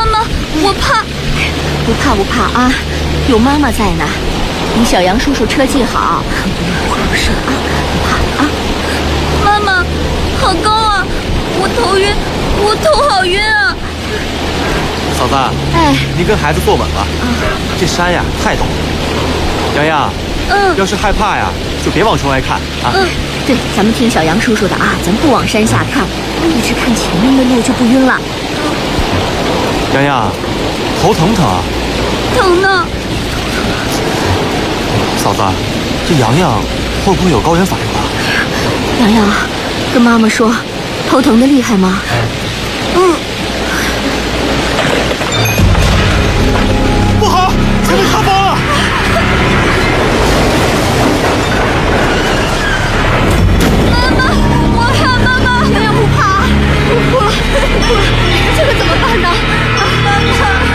妈妈，我怕。 不怕不怕啊，有妈妈在呢。你小杨叔叔车技好，不是啊，不怕啊。 妈妈，好高啊，我头晕，我头好晕啊。 嫂子， 哎， 您跟孩子坐稳了。这山呀太陡了。洋洋，要是害怕呀，就别往窗外看啊。 对，咱们听小杨叔叔的啊，咱不往山下看，一直看前面的路就不晕了。 洋洋，头疼不疼啊？ 疼呢。 嫂子，这洋洋会不会有高原反应啊？ 洋洋，跟妈妈说，头疼的厉害吗？ 不好，前面塌方了！ 妈妈，我怕妈妈。 洋洋不怕，不哭了，这可怎么办呢？ 妈妈。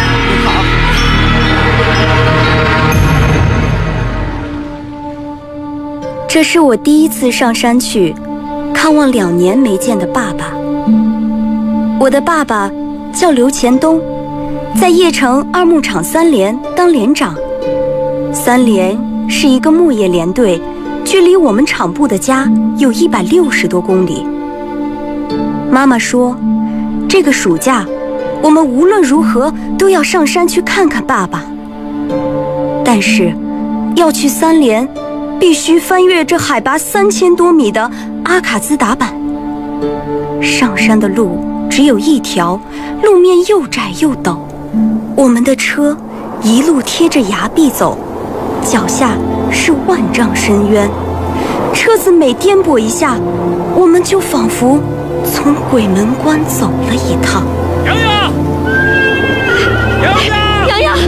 这是我第一次上山去看望2年没见的爸爸。我的爸爸叫刘前东，在邺城二牧场3连当连长。3连是一个牧业连队，距离我们厂部的家有160多公里。妈妈说，这个暑假我们无论如何都要上山去看看爸爸。但是要去3连，必须翻越这海拔3000多米的阿卡兹达坂。上山的路只有一条，路面又窄又陡，我们的车一路贴着崖壁走，脚下是万丈深渊。车子每颠簸一下，我们就仿佛从鬼门关走了一趟。 洋洋，洋洋， 洋洋，